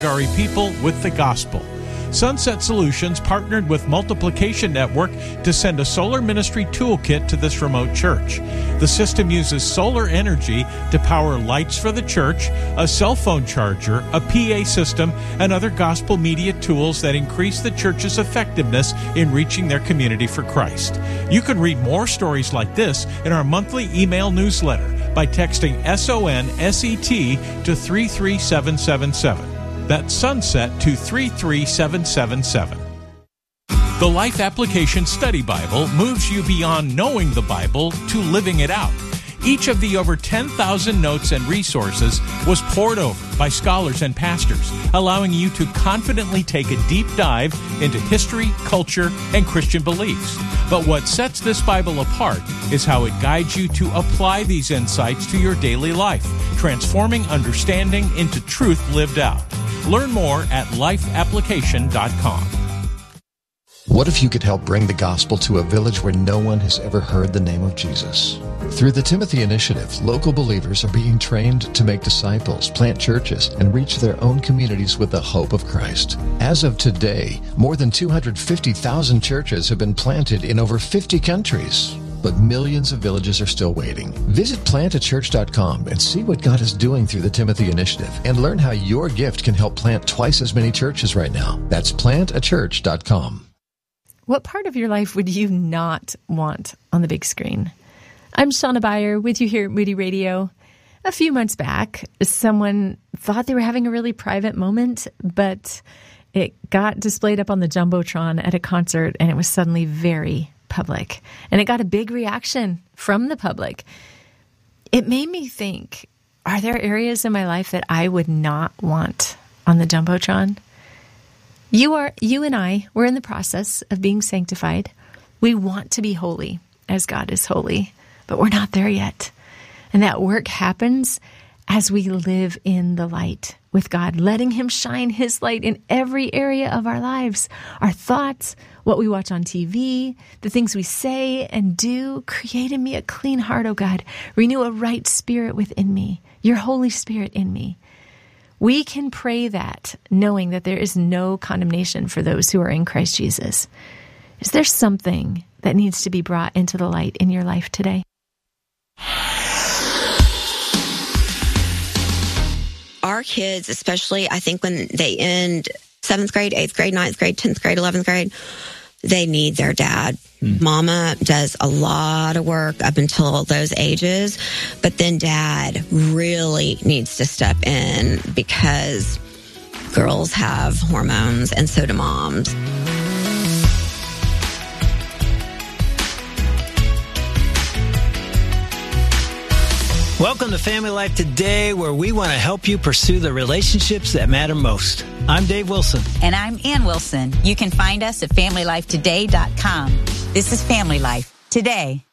people with the gospel. Sunset Solutions partnered with Multiplication Network to send a solar ministry toolkit to this remote church. The system uses solar energy to power lights for the church, a cell phone charger, a PA system, and other gospel media tools that increase the church's effectiveness in reaching their community for Christ. You can read more stories like this in our monthly email newsletter by texting SONSET to 33777. That's Sunset to 33777. The Life Application Study Bible moves you beyond knowing the Bible to living it out. Each of the over 10,000 notes and resources was poured over by scholars and pastors, allowing you to confidently take a deep dive into history, culture, and Christian beliefs. But what sets this Bible apart is how it guides you to apply these insights to your daily life, transforming understanding into truth lived out. Learn more at lifeapplication.com. What if you could help bring the gospel to a village where no one has ever heard the name of Jesus? Through the Timothy Initiative, local believers are being trained to make disciples, plant churches, and reach their own communities with the hope of Christ. As of today, more than 250,000 churches have been planted in over 50 countries. But millions of villages are still waiting. Visit plantachurch.com and see what God is doing through the Timothy Initiative and learn how your gift can help plant twice as many churches right now. That's plantachurch.com. What part of your life would you not want on the big screen? I'm Shauna Beyer with you here at Moody Radio. A few months back, someone thought they were having a really private moment, but it got displayed up on the Jumbotron at a concert, and it was suddenly very public. And it got a big reaction from the public. It made me think, are there areas in my life that I would not want on the Jumbotron? You and I, we're in the process of being sanctified. We want to be holy as God is holy, but we're not there yet. And that work happens as we live in the light with God, letting Him shine His light in every area of our lives. Our thoughts, what we watch on TV, the things we say and do. Create in me a clean heart, O God. Renew a right spirit within me, your Holy Spirit in me. We can pray that, knowing that there is no condemnation for those who are in Christ Jesus. Is there something that needs to be brought into the light in your life today? Our kids, especially, I think when they end 7th grade, 8th grade, 9th grade, 10th grade, 11th grade, they need their dad. Mama does a lot of work up until those ages, but then dad really needs to step in because girls have hormones and so do moms. Welcome to Family Life Today, where we want to help you pursue the relationships that matter most. I'm Dave Wilson. And I'm Ann Wilson. You can find us at FamilyLifeToday.com. This is Family Life Today.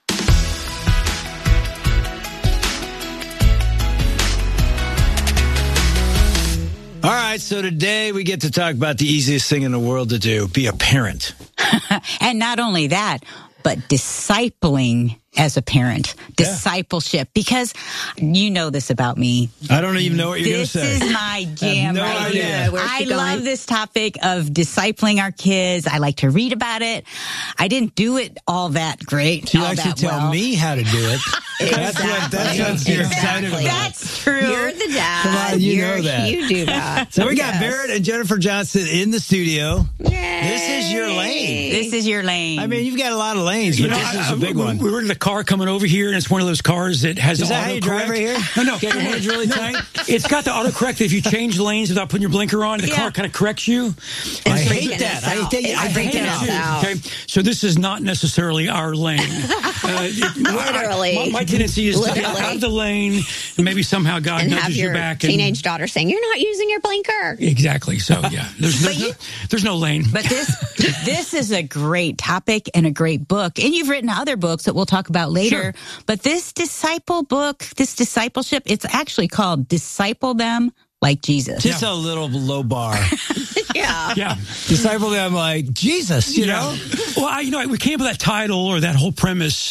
All right, so today we get to talk about the easiest thing in the world to do, be a parent. And not only that, but discipling as a parent, discipleship, because you know this about me. I don't even know what you're going to say. This is my jam right here. I love this topic of discipling our kids. I like to read about it. I didn't do it all that great. She likes to tell me how to do it. That's what you're excited about. That's true. You're the dad. Come on, you know that. You do that. So we got Barrett and Jennifer Johnson in the studio. Yay. This is your lane. This is your lane. I mean, you've got a lot of lanes, but this is a big one. We were in the car coming over here, and it's one of those cars that has Is that how you drive right here? No. Get your hands really tight? It's got the autocorrect that if you change lanes without putting your blinker on, the car kind of corrects you. I hate that. I hate that. Okay, so this is not necessarily our lane. Literally. My tendency is to get out of the lane, and maybe somehow God and nudges have your you back. Teenage daughter saying, "You're not using your blinker." Exactly. So yeah, there's no lane. But this is a great topic and a great book, and you've written other books that we'll talk about later. Sure. But this discipleship, it's actually called Disciple Them Like Jesus. Just a little low bar. Yeah. Disciple them like Jesus, you know? Well, we came up with that title or that whole premise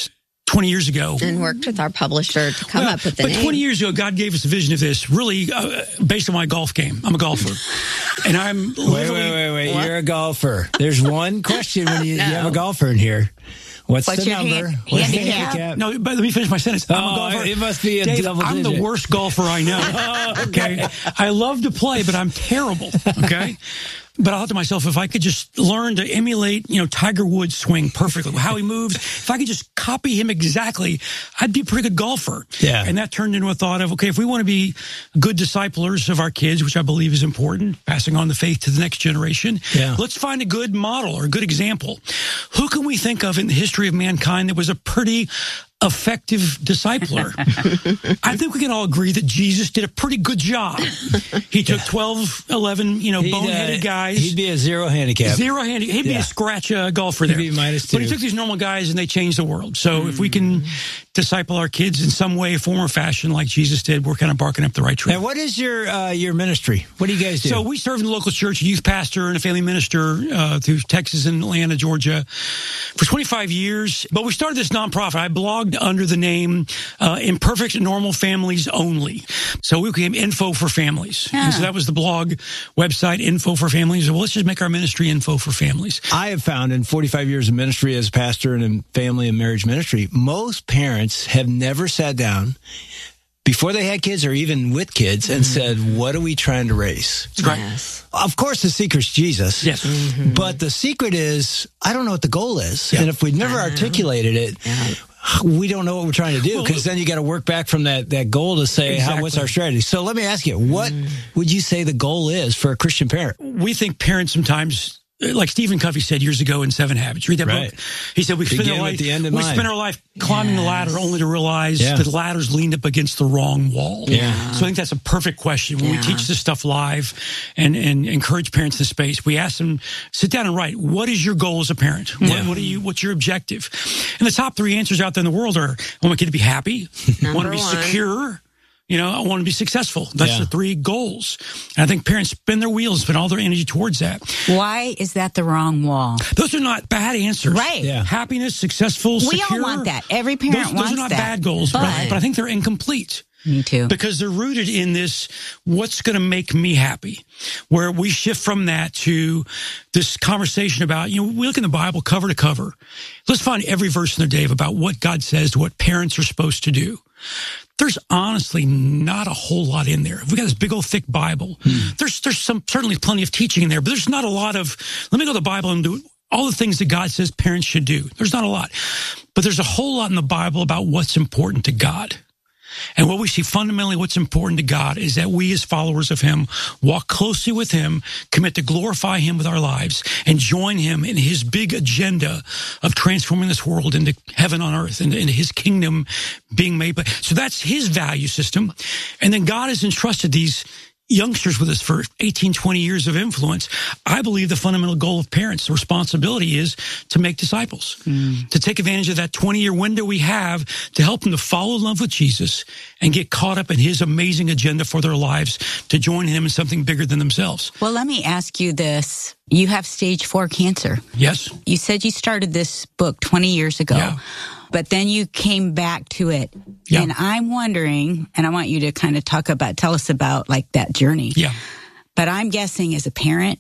20 years ago. And worked with our publisher to come up with the name. But 20 years ago, God gave us a vision of this, really based on my golf game. I'm a golfer. And I'm Wait. What? You're a golfer. There's one question when you have a golfer in here. What's the number? What's the handicap? No, but let me finish my sentence. I'm a golfer. It must be a Dave, double digit. I'm the worst golfer I know. Okay. I love to play, but I'm terrible. Okay. But I thought to myself, if I could just learn to emulate, Tiger Woods' swing perfectly, how he moves, if I could just copy him exactly, I'd be a pretty good golfer. Yeah. And that turned into a thought of, okay, if we want to be good disciplers of our kids, which I believe is important, passing on the faith to the next generation, let's find a good model or a good example. Who can we think of in the history of mankind that was a pretty effective discipler? I think we can all agree that Jesus did a pretty good job. He took 12, 11, boneheaded guys. He'd be a zero handicap. He'd be a scratch golfer there. He'd be -2. But he took these normal guys and they changed the world. So if we can disciple our kids in some way, form, or fashion like Jesus did, we're kind of barking up the right tree. Now, what is your ministry? What do you guys do? So we serve in the local church, youth pastor and a family minister through Texas and Atlanta, Georgia for 25 years. But we started this nonprofit. I blogged under the name Imperfect Normal Families Only. So we became Info for Families. And so that was the blog website, Info for Families. Well, let's just make our ministry Info for Families. I have found in 45 years of ministry as a pastor and in family and marriage ministry, most parents have never sat down before they had kids or even with kids and said, what are we trying to raise? That's right. Yes. Of course, the secret's Jesus. Yes. But the secret is, I don't know what the goal is. And if we've never articulated it, we don't know what we're trying to do, because then you got to work back from that goal to say, what's our strategy? So let me ask you, what would you say the goal is for a Christian parent? We think parents sometimes, like Stephen Covey said years ago in 7 Habits. Read that book. He said we spend our life climbing the ladder only to realize the ladder's leaned up against the wrong wall. Yeah. So I think that's a perfect question. When we teach this stuff live and encourage parents in the space, we ask them, sit down and write, what is your goal as a parent? What's your objective? And the top 3 answers out there in the world are, I want my kid to be happy, I want to be secure, I want to be successful. That's the 3 goals. And I think parents spin their wheels, spend all their energy towards that. Why is that the wrong wall? Those are not bad answers. Right. Yeah. Happiness, successful, secure. We all want that. Every parent wants that. Those are not bad goals, but I think they're incomplete. Me too. Because they're rooted in this, what's going to make me happy? Where we shift from that to this conversation about, we look in the Bible cover to cover. Let's find every verse in there, Dave, about what God says to what parents are supposed to do. There's honestly not a whole lot in there. We got this big old thick Bible. There's certainly plenty of teaching in there, but there's not a lot of, let me go to the Bible and do all the things that God says parents should do. There's not a lot, but there's a whole lot in the Bible about what's important to God. And what we see fundamentally, what's important to God is that we as followers of Him walk closely with Him, commit to glorify Him with our lives, and join Him in His big agenda of transforming this world into heaven on earth, into His kingdom being made. So that's His value system. And then God has entrusted these youngsters with us for 18, 20 years of influence. I believe the fundamental goal of parents, the responsibility is to make disciples, to take advantage of that 20-year window we have to help them to fall in love with Jesus and get caught up in His amazing agenda for their lives, to join Him in something bigger than themselves. Well, let me ask you this. You have stage 4 cancer. Yes. You said you started this book 20 years ago. Yeah. But then you came back to it. Yeah. And I'm wondering, and I want you to kind of tell us about like that journey. Yeah. But I'm guessing as a parent,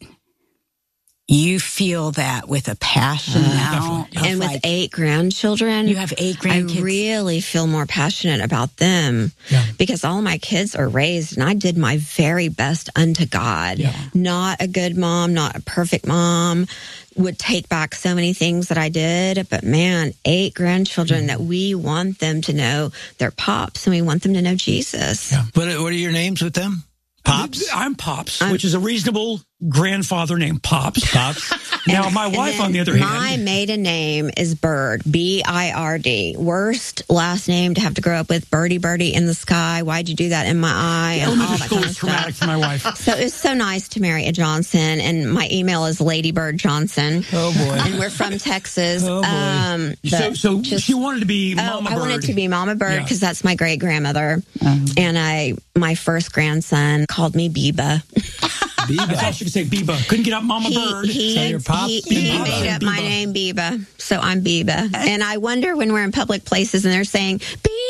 you feel that with a passion now. And with 8 grandchildren. You have 8 grandkids. I really feel more passionate about them because all my kids are raised and I did my very best unto God. Yeah. Not a good mom, not a perfect mom. Would take back so many things that I did, but man, 8 grandchildren that we want them to know their pops and we want them to know Jesus. Yeah. What are your names with them? Pops? I'm Pops, which is a reasonable grandfather name, Pops. Now, my wife, on the other hand. My maiden name is Bird, B-I-R-D. Worst last name to have to grow up with, Birdie, Birdie in the sky. Why'd you do that in my eye? And all that school kind is of traumatic stuff. for my wife. So it's so nice to marry a Johnson, and my email is Ladybird Johnson. Oh, boy. And we're from Texas. Oh, boy. So she wanted to be Mama Bird. I wanted to be Mama Bird because that's my great-grandmother. And my first grandson called me Biba. Biba. I thought you could say Biba. Couldn't get out Mama Bird. He made up my name, Biba. So I'm Biba. And I wonder when we're in public places and they're saying,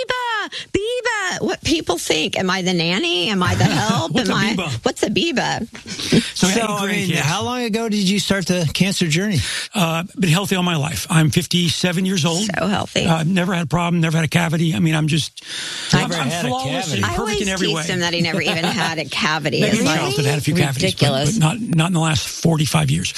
Biba, what people think. Am I the nanny? Am I the help? What's a Biba? So I mean, how long ago did you start the cancer journey? Been healthy all my life. I'm 57 years old. So healthy. Never had a problem, never had a cavity. I mean, I'm flawless and perfect in every way. I always teased him that he never even had a cavity. Maybe childhood had a few cavities, but not in the last 45 years.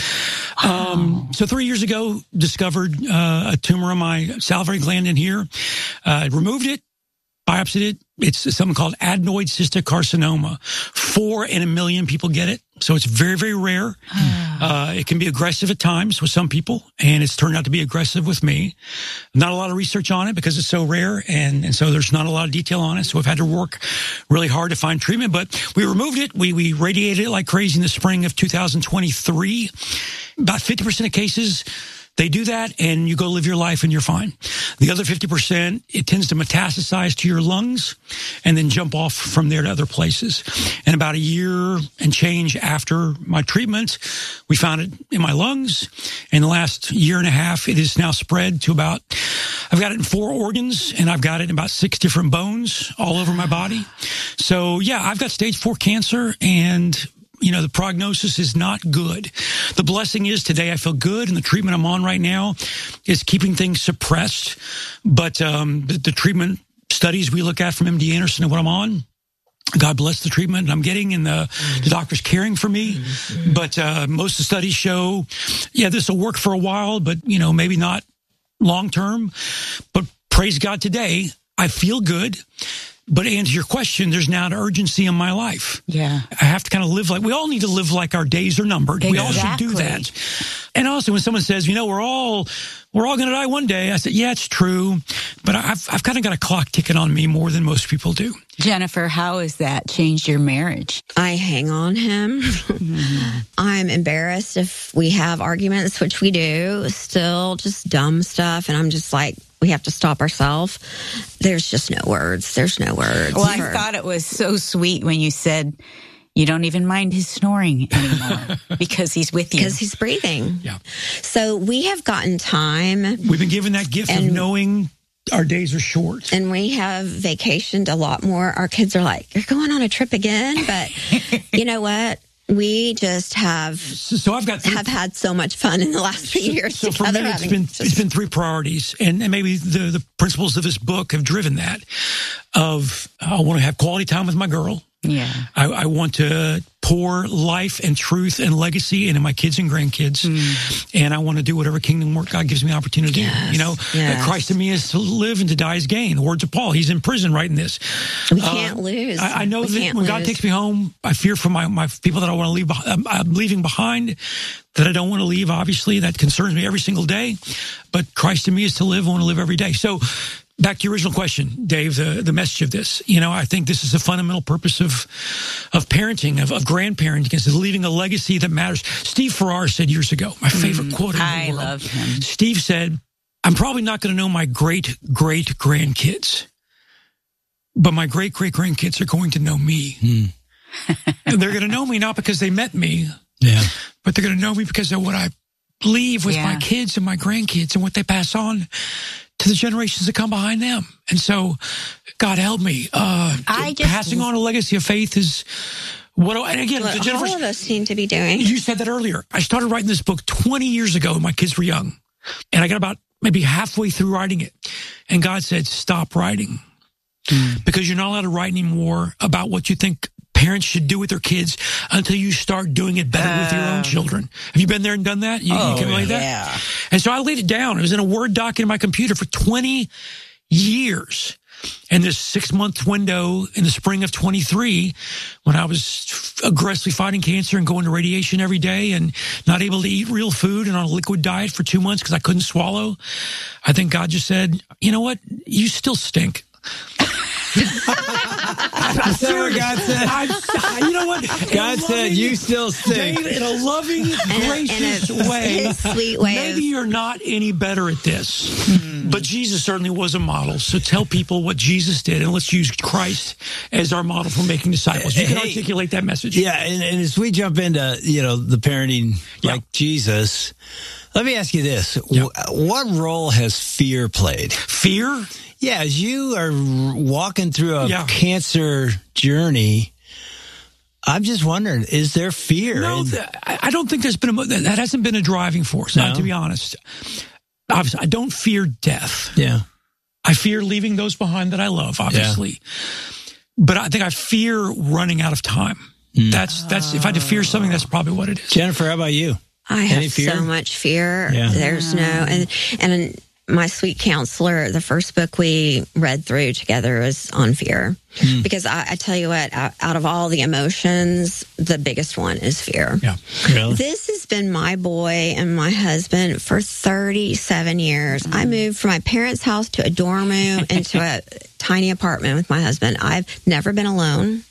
So 3 years ago, discovered a tumor on my salivary gland in here. Removed it, biopsied it. It's something called adenoid cystic carcinoma. 4 in a million people get it. So it's very, very rare. It can be aggressive at times with some people, and it's turned out to be aggressive with me. Not a lot of research on it because it's so rare, and so there's not a lot of detail on it. So I've had to work really hard to find treatment, but we removed it. We radiated it like crazy in the spring of 2023. About 50% of cases, they do that, and you go live your life, and you're fine. The other 50%, it tends to metastasize to your lungs and then jump off from there to other places. And about a year and change after my treatment, we found it in my lungs. In the last year and a half, it is now spread to I've got it in 4 organs, and I've got it in about 6 different bones all over my body. So, yeah, I've got stage 4 cancer, and the prognosis is not good. The blessing is today I feel good, and the treatment I'm on right now is keeping things suppressed. But the treatment studies we look at from MD Anderson and what I'm on, God bless the treatment I'm getting, and the doctor's caring for me. But most of the studies show, this will work for a while, but, maybe not long term. But praise God today, I feel good. But to answer your question, there's now an urgency in my life. Yeah. I have to kind of live we all need to live like our days are numbered. Exactly. We all should do that. And also when someone says, we're all going to die one day, I said, yeah, it's true. But I've kind of got a clock ticking on me more than most people do. Jennifer, how has that changed your marriage? I hang on him. I'm embarrassed if we have arguments, which we do, still just dumb stuff. And I'm just like, we have to stop ourselves. There's just no words. There's no words. Well, I thought it was so sweet when you said you don't even mind his snoring anymore because he's with you. Because he's breathing. Yeah. So we have gotten time. We've been given that gift of knowing our days are short. And we have vacationed a lot more. Our kids are like, you're going on a trip again? But you know what? We just have had so much fun in the last few years. So for me, it's been 3 priorities, and maybe the principles of this book have driven that. I want to have quality time with my girl. Yeah, I want to pour life and truth and legacy into my kids and grandkids, and I want to do whatever kingdom work God gives me the opportunity. That Christ in me is to live and to die is gain. The words of Paul. He's in prison writing this. We can't lose. I know that when God takes me home, I fear for my people that I want to leave. I'm leaving behind that I don't want to leave. Obviously, that concerns me every single day. But Christ in me is to live. I want to live every day. So. Back to your original question, Dave, the message of this. I think this is a fundamental purpose of parenting, of grandparenting, is leaving a legacy that matters. Steve Farrar said years ago, my favorite quote in the world. I love him. Steve said, I'm probably not going to know my great-great-grandkids, but my great-great-grandkids are going to know me. And they're going to know me not because they met me, but they're going to know me because of what I believe with my kids and my grandkids and what they pass on to the generations that come behind them. And so, God help me. Passing on a legacy of faith is and again, all of us seem to be doing. You said that earlier. I started writing this book 20 years ago when my kids were young. And I got about maybe halfway through writing it. And God said, stop writing. Because you're not allowed to write anymore about what you think parents should do with their kids until you start doing it better with your own children. Have you been there and done that? You can relate that? Yeah. And so I laid it down. It was in a Word doc in my computer for 20 years. And this 6-month window in the spring of 23, when I was aggressively fighting cancer and going to radiation every day and not able to eat real food and on a liquid diet for 2 months because I couldn't swallow, I think God just said, you know what? You still stink. That's what God said. You know what? God said, you still stink. Dave, in a loving, gracious way. His sweet way. Maybe you're not any better at this, But Jesus certainly was a model. So tell people what Jesus did, and let's use Christ as our model for making disciples. You can articulate that message. Yeah, and as we jump into, the parenting like Jesus, let me ask you this. Yeah. What role has fear played? Fear? Yeah, as you are walking through a cancer journey, I'm just wondering, is there fear? No, I don't think there's been that hasn't been a driving force, to be honest. Obviously, I don't fear death. Yeah. I fear leaving those behind that I love, obviously. Yeah. But I think I fear running out of time. That's if I had to fear something, that's probably what it is. Jennifer, how about you? I have so much fear. Yeah. There's and my sweet counselor, the first book we read through together was on fear. Because I tell you what, out of all the emotions, the biggest one is fear. Yeah. Really? This has been my boy and my husband for 37 years. I moved from my parents' house to a dorm room into a tiny apartment with my husband. I've never been alone.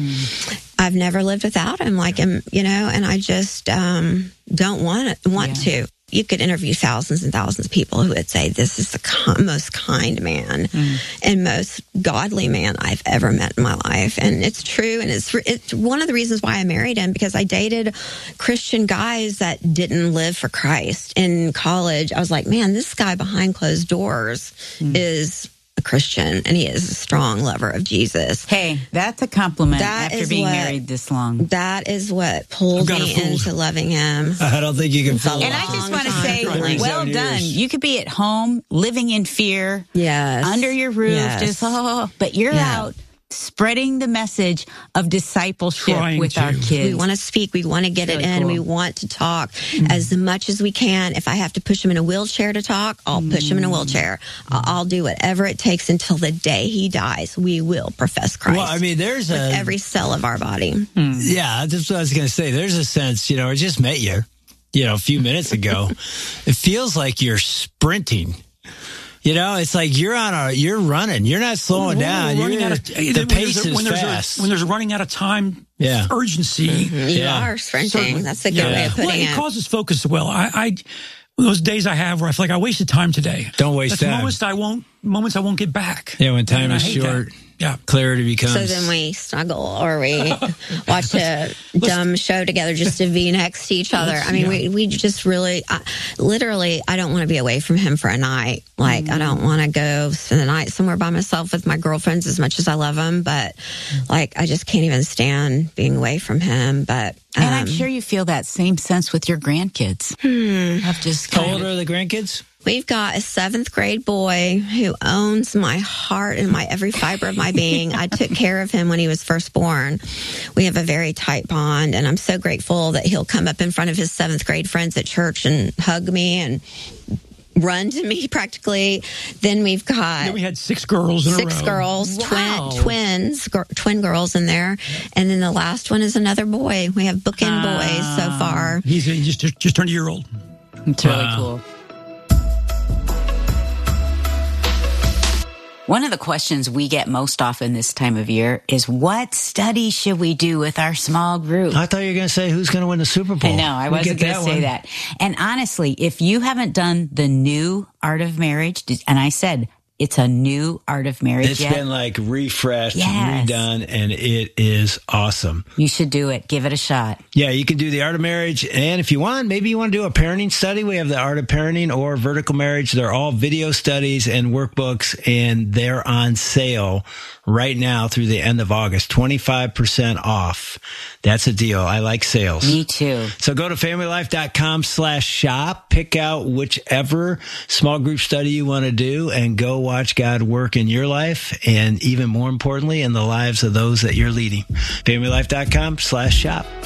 I've never lived without him, and I just don't want to. You could interview thousands and thousands of people who would say this is the most kind man and most godly man I've ever met in my life. And it's true. And it's one of the reasons why I married him, because I dated Christian guys that didn't live for Christ. In college, I was like, man, this guy behind closed doors is a Christian, and he is a strong lover of Jesus. Hey, that's a compliment after being married this long. That is what pulled me into loving him. I don't think you can fool. And I just want to say, well done. You could be at home, living in fear, under your roof, but you're out spreading the message of discipleship with our kids. We want to speak. We want to get it in. Cool. We want to talk as much as we can. If I have to push him in a wheelchair to talk, I'll push him in a wheelchair. I'll do whatever it takes until the day he dies. We will profess Christ. Well, I mean, there's with every cell of our body. Yeah, that's what I was going to say. There's a sense, I just met you, a few minutes ago. It feels like you're sprinting. It's like you're running. You're not slowing down. The pace is fast. When there's running out of time, urgency. You are sprinting. Certainly. That's a good way of putting it. It causes focus as well. Those days I have where I feel like I wasted time today. Don't waste time. Moments I won't get back. Yeah, when time is short. Yeah. Clarity becomes. So then we snuggle or we watch a dumb show together just to be next to each other. I mean, we just really, literally, I don't want to be away from him for a night. Like, I don't want to go spend the night somewhere by myself with my girlfriends as much as I love them. But, I just can't even stand being away from him. But. And I'm sure you feel that same sense with your grandkids. How old are the grandkids? We've got a 7th grade boy who owns my heart and my every fiber of my being. I took care of him when he was first born. We have a very tight bond, and I'm so grateful that he'll come up in front of his 7th grade friends at church and hug me and run to me practically. Then we've got... Then we had 6 girls in a row. 6 girls, twin girls in there. And then the last one is another boy. We have bookend boys so far. He just turned a year old. It's really cool. One of the questions we get most often this time of year is, what study should we do with our small group? I thought you were going to say, who's going to win the Super Bowl? I know, I wasn't going to say that. And honestly, if you haven't done the new Art of Marriage, and I said, it's a new Art of Marriage. It's been refreshed, redone, and it is awesome. You should do it. Give it a shot. Yeah, you can do the Art of Marriage. And if you want, maybe you want to do a parenting study. We have the Art of Parenting or Vertical Marriage. They're all video studies and workbooks, and they're on sale right now through the end of August. 25% off. That's a deal. I like sales. Me too. So go to FamilyLife.com/shop. Pick out whichever small group study you want to do and go watch God work in your life, and even more importantly, in the lives of those that you're leading. FamilyLife.com/shop.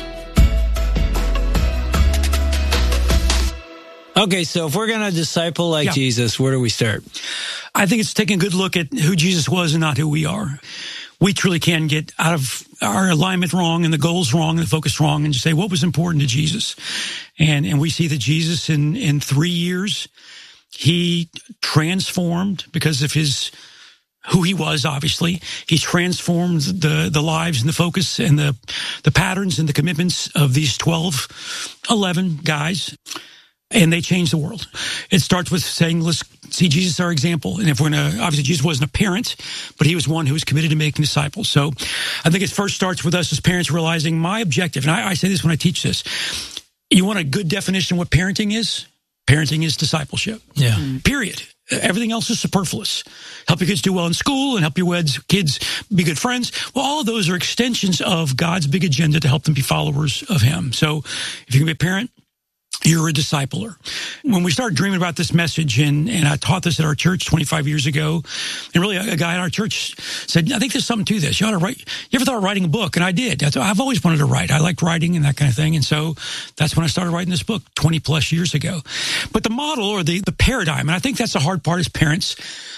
Okay, so if we're going to disciple like Jesus, where do we start? I think it's taking a good look at who Jesus was and not who we are. We truly can get out of our alignment wrong and the goals wrong and the focus wrong and just say, what was important to Jesus? And we see that Jesus in 3 years, he transformed because of who he was, obviously. He transformed the lives and the focus and the patterns and the commitments of these 11 guys. And they change the world. It starts with saying, let's see Jesus our example. And if we're going to, obviously Jesus wasn't a parent, but he was one who was committed to making disciples. So I think it first starts with us as parents realizing my objective, and I say this when I teach this, you want a good definition of what parenting is? Parenting is discipleship. Yeah. Period. Everything else is superfluous. Help your kids do well in school and help your kids be good friends. Well, all of those are extensions of God's big agenda to help them be followers of him. So if you can be a parent, you're a discipler. When we started dreaming about this message, and I taught this at our church 25 years ago, and really a guy at our church said, I think there's something to this. You ought to write. You ever thought of writing a book? And I did. I've always wanted to write. I liked writing and that kind of thing. And so that's when I started writing this book 20 plus years ago. But the model or the paradigm, and I think that's the hard part as parents,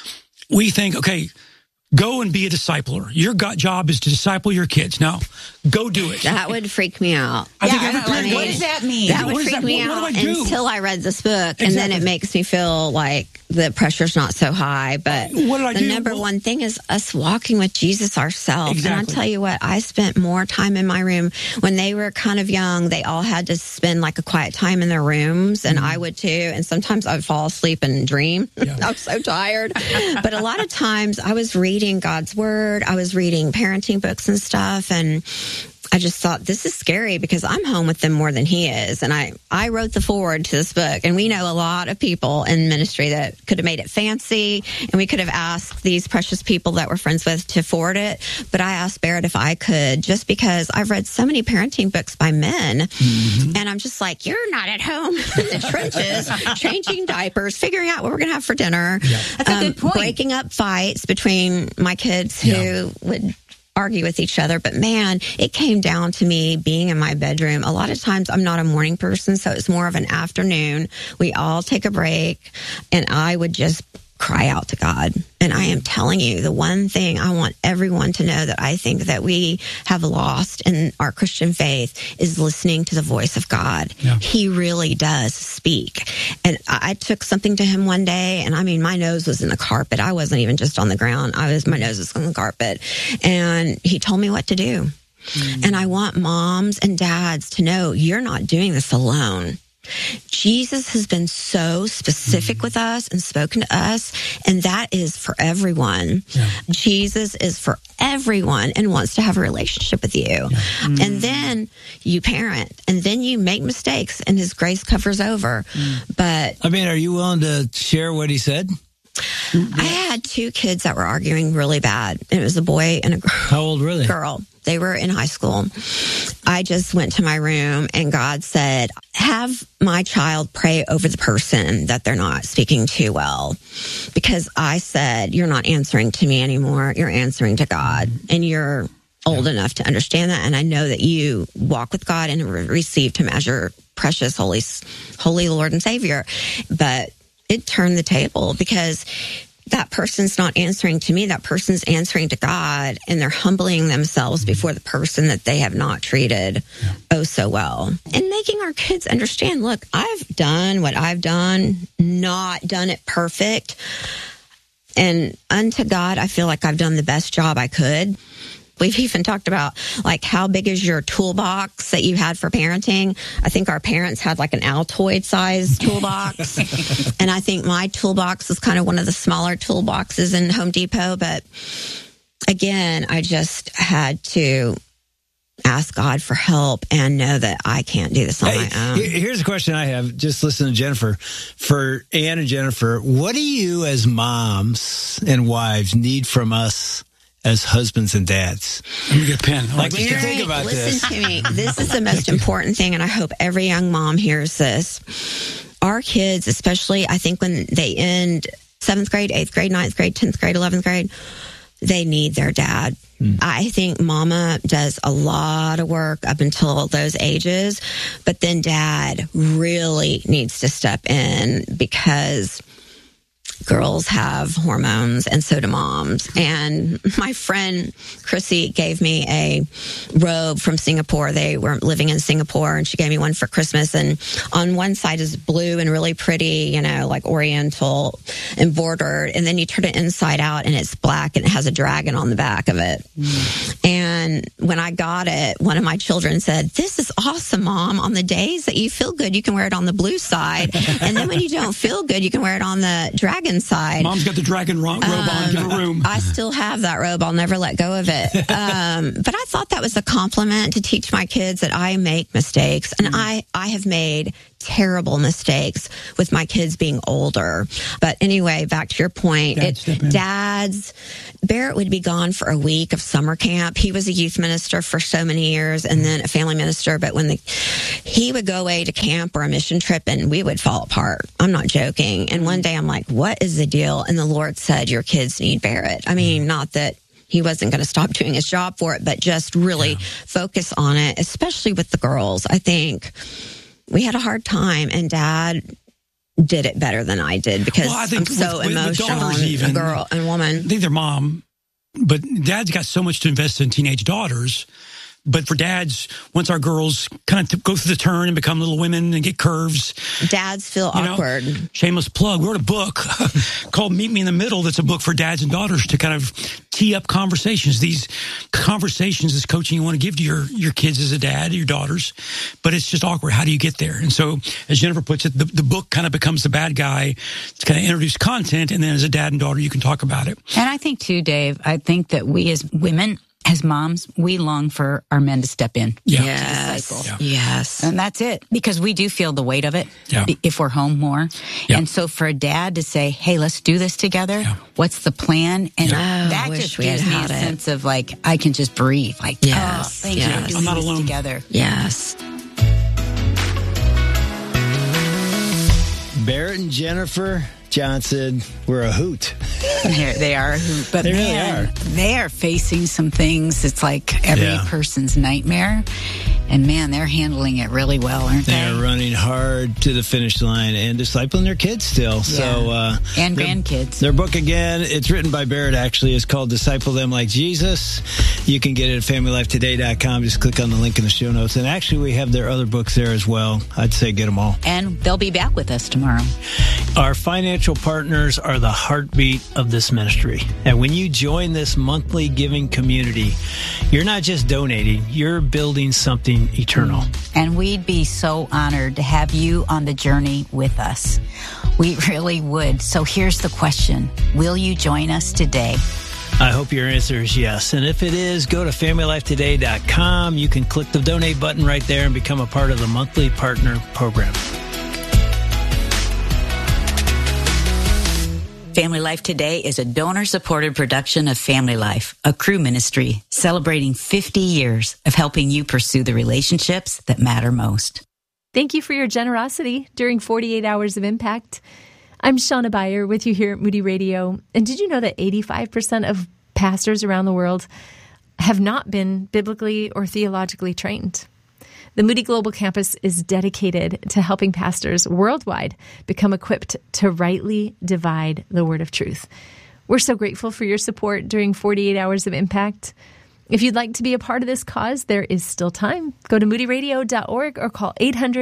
we think, okay, go and be a discipler. Your job is to disciple your kids. Now, go do it. That would freak me out. What does that mean? That would freak me out until I read this book. Exactly. And then it makes me feel like the pressure's not so high. But the number one thing is us walking with Jesus ourselves. Exactly. And I'll tell you what, I spent more time in my room. When they were kind of young, they all had to spend like a quiet time in their rooms. And I would too. And sometimes I would fall asleep and dream. Yeah. I was so tired. But a lot of times I was reading God's word. I was reading parenting books and stuff. And I just thought, this is scary because I'm home with them more than he is. And I wrote the foreword to this book. And we know a lot of people in ministry that could have made it fancy. And we could have asked these precious people that we're friends with to forward it. But I asked Barrett if I could, just because I've read so many parenting books by men. Mm-hmm. And I'm just like, you're not at home in the trenches, changing diapers, figuring out what we're going to have for dinner. Yeah. That's a good point. Breaking up fights between my kids who would argue with each other. But man, it came down to me being in my bedroom. A lot of times I'm not a morning person, so it's more of an afternoon. We all take a break and I would just cry out to God. And I am telling you, the one thing I want everyone to know that I think that we have lost in our Christian faith is listening to the voice of God. Yeah. He really does speak. And I took something to him one day, and I mean, my nose was in the carpet. I wasn't even just on the ground. My nose was on the carpet. And he told me what to do. Mm-hmm. And I want moms and dads to know you're not doing this alone. Jesus has been so specific with us and spoken to us, and that is for everyone. Yeah. Jesus is for everyone and wants to have a relationship with you. Yeah. Mm. And then you parent, and then you make mistakes, and his grace covers over. Mm. But I mean, are you willing to share what he said? I had two kids that were arguing really bad. It was a boy and a girl. How old were they? Girl. They were in high school. I just went to my room and God said, have my child pray over the person that they're not speaking to well. Because I said, you're not answering to me anymore. You're answering to God. And you're old enough to understand that. And I know that you walk with God and received him as your precious, holy Lord and Savior. But it turned the table because that person's not answering to me. That person's answering to God, and they're humbling themselves before the person that they have not treated oh so well. And making our kids understand, look, I've done what I've done, not done it perfect. And unto God, I feel like I've done the best job I could. We've even talked about, like, how big is your toolbox that you had for parenting? I think our parents had like an Altoid-sized toolbox. And I think my toolbox is kind of one of the smaller toolboxes in Home Depot. But again, I just had to ask God for help and know that I can't do this on my own. Here's a question I have. Just listen to Jennifer. For Ann and Jennifer, what do you as moms and wives need from us as husbands and dads? Let me get a pen. Like, you think about this. Listen to me. This is the most important thing, and I hope every young mom hears this. Our kids, especially, I think when they end 7th grade, 8th grade, 9th grade, 10th grade, 11th grade, they need their dad. I think mama does a lot of work up until those ages, but then dad really needs to step in, because girls have hormones, and so do moms. And my friend Chrissy gave me a robe from Singapore. They were living in Singapore, and she gave me one for Christmas. And on one side is blue and really pretty, like oriental embroidered. And then you turn it inside out, and it's black, and it has a dragon on the back of it. And when I got it, one of my children said, "This is awesome, Mom. On the days that you feel good, you can wear it on the blue side. And then when you don't feel good, you can wear it on the dragon side." Mom's got the dragon robe on. Give her room. I still have that robe. I'll never let go of it. But I thought that was a compliment to teach my kids that I make mistakes. And I have made terrible mistakes with my kids being older. But anyway, back to your point, Barrett would be gone for a week of summer camp. He was a youth minister for so many years and then a family minister. But when he would go away to camp or a mission trip, and we would fall apart. I'm not joking. And one day I'm like, what is the deal? And the Lord said, your kids need Barrett. I mean, not that he wasn't going to stop doing his job for it, but just really focus on it, especially with the girls. I think we had a hard time, and Dad did it better than I did because I'm so emotional. A girl and woman. I think their mom, but Dad's got so much to invest in teenage daughters. But for dads, once our girls kind of go through the turn and become little women and get curves, dads feel awkward. Shameless plug. We wrote a book called Meet Me in the Middle. That's a book for dads and daughters to kind of tee up conversations. These conversations, this coaching you want to give to your kids as a dad, your daughters, but it's just awkward. How do you get there? And so, as Jennifer puts it, the book kind of becomes the bad guy to kind of introduce content, and then as a dad and daughter, you can talk about it. And I think too, Dave, I think that we as women, as moms, we long for our men to step in. Yes. And that's it. Because we do feel the weight of it if we're home more. Yeah. And so for a dad to say, hey, let's do this together. Yeah. What's the plan? And that just gives me a sense of like, I can just breathe. Like, thank you for doing this together. Yes. Barrett and Jennifer Johnson were a hoot. They are a hoot. But they really are. They are facing some things. It's like every person's nightmare. And man, they're handling it really well, aren't they? They're running hard to the finish line and discipling their kids still. Yeah. So, and grandkids. Their book, again, it's written by Barrett, actually. It's called Disciple Them Like Jesus. You can get it at FamilyLifeToday.com. Just click on the link in the show notes. And actually, we have their other books there as well. I'd say get them all. And they'll be back with us tomorrow. Our financial partners are the heartbeat of this ministry. And when you join this monthly giving community, you're not just donating, you're building something eternal. And we'd be so honored to have you on the journey with us. We really would. So here's the question. Will you join us today? I hope your answer is yes. And if it is, go to FamilyLifeToday.com. You can click the donate button right there and become a part of the monthly partner program. Family Life Today is a donor-supported production of Family Life, a Cru ministry celebrating 50 years of helping you pursue the relationships that matter most. Thank you for your generosity during 48 Hours of Impact. I'm Shauna Beyer with you here at Moody Radio. And did you know that 85% of pastors around the world have not been biblically or theologically trained? The Moody Global Campus is dedicated to helping pastors worldwide become equipped to rightly divide the word of truth. We're so grateful for your support during 48 Hours of Impact. If you'd like to be a part of this cause, there is still time. Go to moodyradio.org or call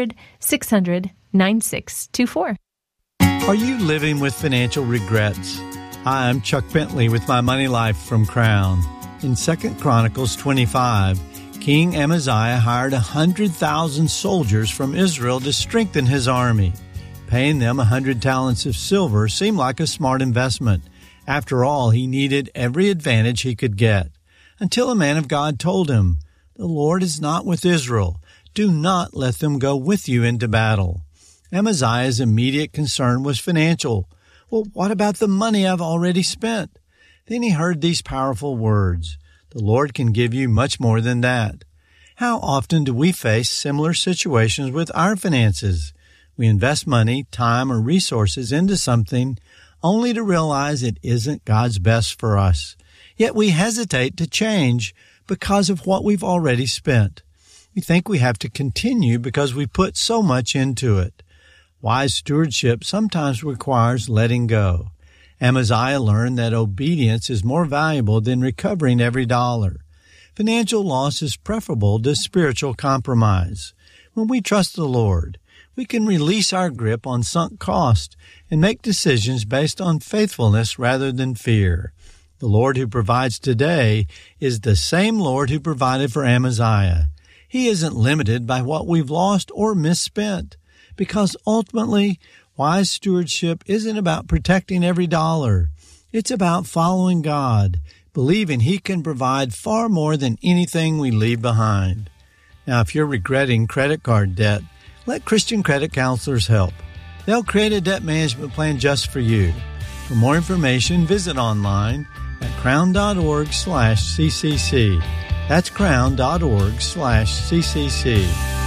800-600-9624. Are you living with financial regrets? Hi, I'm Chuck Bentley with My Money Life from Crown. In 2 Chronicles 25, King Amaziah hired 100,000 soldiers from Israel to strengthen his army. Paying them 100 talents of silver seemed like a smart investment. After all, he needed every advantage he could get. Until a man of God told him, "The Lord is not with Israel. Do not let them go with you into battle." Amaziah's immediate concern was financial. Well, what about the money I've already spent? Then he heard these powerful words. The Lord can give you much more than that. How often do we face similar situations with our finances? We invest money, time, or resources into something only to realize it isn't God's best for us. Yet we hesitate to change because of what we've already spent. We think we have to continue because we put so much into it. Wise stewardship sometimes requires letting go. Amaziah learned that obedience is more valuable than recovering every dollar. Financial loss is preferable to spiritual compromise. When we trust the Lord, we can release our grip on sunk cost and make decisions based on faithfulness rather than fear. The Lord who provides today is the same Lord who provided for Amaziah. He isn't limited by what we've lost or misspent, because ultimately, wise stewardship isn't about protecting every dollar. It's about following God, believing He can provide far more than anything we leave behind. Now, if you're regretting credit card debt, let Christian credit counselors help. They'll create a debt management plan just for you. For more information, visit online at crown.org/CCC. That's crown.org/CCC.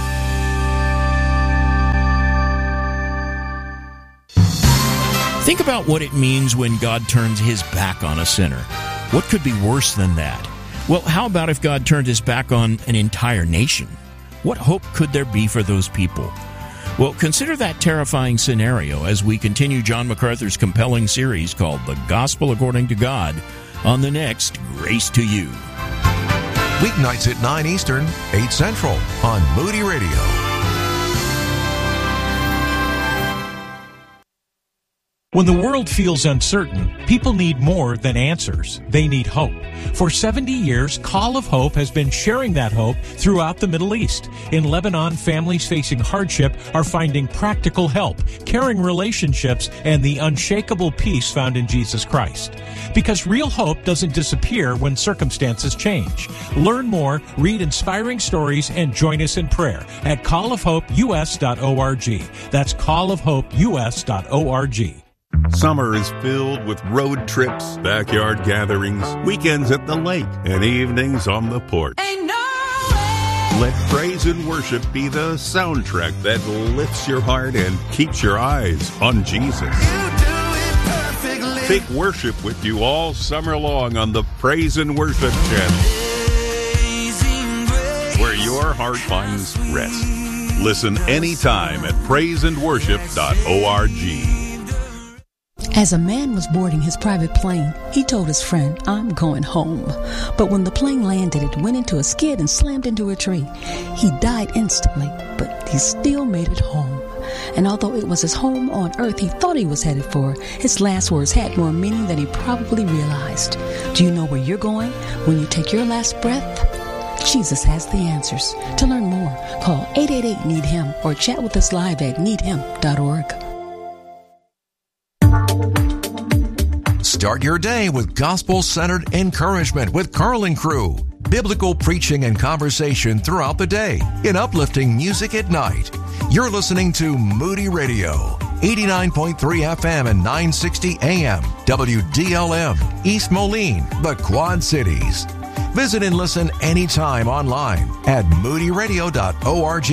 Think about what it means when God turns His back on a sinner. What could be worse than that? Well, how about if God turned His back on an entire nation? What hope could there be for those people? Well, consider that terrifying scenario as we continue John MacArthur's compelling series called The Gospel According to God on the next Grace to You. Weeknights at 9 Eastern, 8 Central on Moody Radio. When the world feels uncertain, people need more than answers. They need hope. For 70 years, Call of Hope has been sharing that hope throughout the Middle East. In Lebanon, families facing hardship are finding practical help, caring relationships, and the unshakable peace found in Jesus Christ. Because real hope doesn't disappear when circumstances change. Learn more, read inspiring stories, and join us in prayer at callofhopeus.org. That's callofhopeus.org. Summer is filled with road trips, backyard gatherings, weekends at the lake, and evenings on the porch. Let praise and worship be the soundtrack that lifts your heart and keeps your eyes on Jesus. Take worship with you all summer long on the Praise and Worship channel, where your heart finds rest. Listen anytime at praiseandworship.org. As a man was boarding his private plane, he told his friend, "I'm going home." But when the plane landed, it went into a skid and slammed into a tree. He died instantly, but he still made it home. And although it was his home on earth he thought he was headed for, his last words had more meaning than he probably realized. Do you know where you're going when you take your last breath? Jesus has the answers. To learn more, call 888-NEED-HIM or chat with us live at needhim.org. Start your day with gospel-centered encouragement with Carl and Crew. Biblical preaching and conversation throughout the day in uplifting music at night. You're listening to Moody Radio, 89.3 FM and 960 AM, WDLM, East Moline, the Quad Cities. Visit and listen anytime online at moodyradio.org.